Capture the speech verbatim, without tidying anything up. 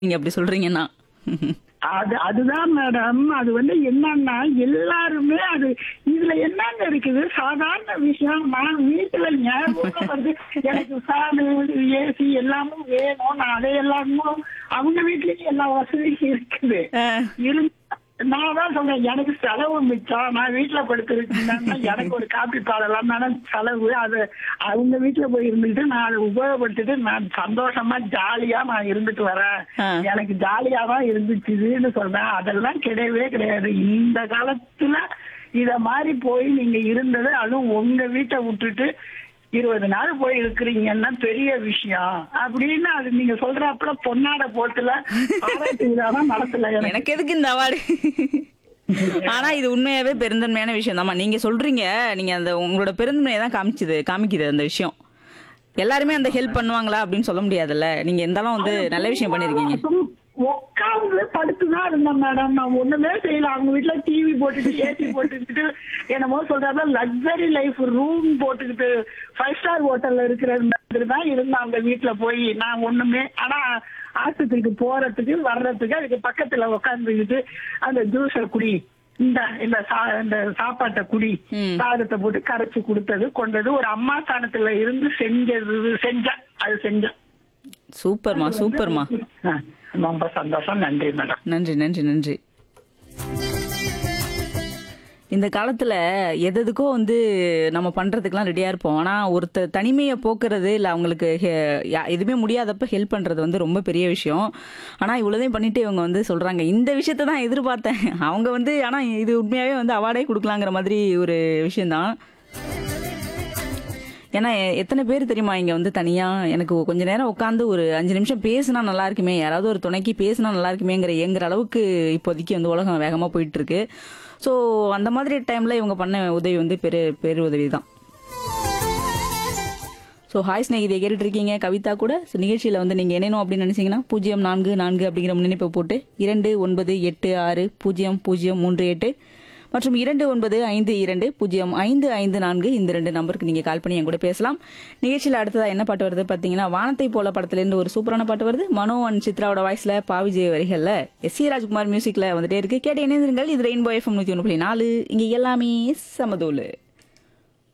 நீங்க அப்படி சொல்றீங்கன்னா. அது அதுதான் மேடம். அது வந்து என்னன்னா எல்லாருமே அது இதுல என்னங்க இருக்குது, சாதாரண விஷயம். நான் வீட்டுல ஞாபகம் வருது, எனக்கு ஃபேனு ஏசி எல்லாமும் வேணும். நான் அதை எல்லாமும் அவங்க வீட்லயும் எல்லா வசதியும் இருக்குது. ஆ. இருந்து நான் தான் சொல்றேன், எனக்கு செலவு மிச்சம். நான் வீட்டுல படுத்துருக்கேன்னா எனக்கு ஒரு காப்பி பாடலாம் தானே செலவு. அது அவங்க வீட்டுல போய் இருந்துட்டு நான் அதை உபயோகப்படுத்திட்டு நான் சந்தோஷமா ஜாலியா நான் இருந்துட்டு வரேன். ஆ. எனக்கு ஜாலியா தான் இருந்துச்சுன்னு சொல்றேன். அதெல்லாம் கிடையவே கிடையாது. இந்த காலத்துல இத மாதிரி போய் நீங்க இருந்தது, அதுவும் உங்க வீட்டை விட்டுட்டு இருபது நாள் போய் இருக்கிறீங்கன்னா பெரிய விஷயம் அப்படின்னு அது நீங்க சொல்றப்பல பொன்னாட போட்டுல பாராட்டு விழாதான் நடத்தல. எனக்கு எனக்கு எதுக்கு இந்த அவார்டு? ஆனா இது உண்மையாவே பெருந்தன்மையான விஷயம் தாம்மா. நீங்க சொல்றீங்க, நீங்க அந்த உங்களோட பெருந்தன்மையை தான் காமிச்சுது காமிக்குது அந்த விஷயம். எல்லாருமே அந்த ஹெல்ப் பண்ணுவாங்களா அப்படின்னு சொல்ல முடியாதுல்ல. நீங்க இருந்தாலும் வந்து நல்ல விஷயம் பண்ணிருக்கீங்க. உட்காந்து படுத்துதான் இருந்தேன் மேடம். நான் ஒண்ணுமே செய்யல. அவங்க வீட்டுல டிவி போட்டுட்டு ஏசி போட்டுக்கிட்டு என்னமோ சொல்றாங்க லக்ஸரி லைஃப் ரூம் போட்டுக்கிட்டு ஃபைவ் ஸ்டார் ஹோட்டல்ல இருக்கிற மாதிரி தான் இருந்தேன் அந்த வீட்டுல போய். நான் ஒண்ணுமே ஆனா ஆஸ்பத்திரிக்கு போறதுக்கு வர்றதுக்கு அதுக்கு பக்கத்துல உட்காந்துக்கிட்டு அந்த ஜூஸை குடி, இந்த இந்த சா- இந்த சாப்பாட்டை குடி, ம். சாதத்தை போட்டு கரைச்சு கொடுத்தது கொண்டது ஒரு அம்மா ஸ்தானத்துல இருந்து செஞ்சது செஞ்சேன். அது செஞ்சேன். சூப்பர்மா சூப்பர்மா. ஆ, ரொம்ப சந்தோஷம். நன்றி மேடம். நன்றி நன்றி நன்றி. இந்த காலத்துல எதுக்கோ வந்து நம்ம பண்றதுக்கெல்லாம் ரெடியா இருப்போம். ஆனா ஒருத்தர் தனிமையை போக்குறது இல்ல அவங்களுக்கு ஹெ- யா- எதுவுமே முடியாதப்ப ஹெல்ப் பண்றது வந்து ரொம்ப பெரிய விஷயம். ஆனா இவ்வளவுதையும் பண்ணிட்டு இவங்க வந்து சொல்றாங்க இந்த விஷயத்தை தான் எதிர்பார்த்தேன். அவங்க வந்து ஆனா இது உண்மையாவே வந்து அவார்டே கொடுக்கலாங்கிற மாதிரி ஒரு விஷயம்தான். ஏன்னா எ- எத்தனை பேர் தெரியுமா இங்க வந்து தனியா எனக்கு கொஞ்ச நேரம் உட்காந்து ஒரு அஞ்சு நிமிஷம் பேசினா நல்லா இருக்குமே, யாராவது ஒரு துணைக்கு பேசினா நல்லா இருக்குமேங்கிற ஏங்குற அளவுக்கு இப்போதைக்கு வந்து உலகம் வேகமா போயிட்டு இருக்கு. ஸோ அந்த மாதிரி டைம்ல இவங்க பண்ண உதவி வந்து பெரு பெரு உதவி தான். ஸோ ஹாய் ஸ்நேகிதியை கேட்டுட்டு இருக்கீங்க கவிதா கூட. ஸோ நிகழ்ச்சியில் வந்து நீங்கள் இணையணும் அப்படின்னு நினைச்சீங்கன்னா பூஜ்ஜியம் நான்கு நான்கு அப்படிங்கிற முன்னிணைப்பை போட்டு இரண்டு ஒன்பது எட்டு ஆறு பூஜ்ஜியம் பூஜ்ஜியம் மூன்று எட்டு மற்றும் இரண்டு ஒன்பது ஐந்து இரண்டு பூஜ்ஜியம் ஐந்து ஐந்து நான்கு இந்த ரெண்டு நம்பருக்கு நீங்கள் கால் பண்ணி என் கூட பேசலாம். நிகழ்ச்சியில் அடுத்ததாக என்ன பாட்டு வருது பார்த்தீங்கன்னா வானத்தை போல படத்துலேருந்து ஒரு சூப்பரான பாட்டு வருது. மனோ அண்ட் சித்ராவோட வாய்ஸில் பாவிஜய் வரிகளில் எஸ் சி ராஜ்குமார் மியூசிக்கில் வந்துட்டே இருக்கு. கேட்டு இணைந்திருங்கள். இது ரெயின்போ எஃப்எம் நூற்றி ஒன்று புள்ளி நாலு. இங்கே எல்லாமே சமதூளு.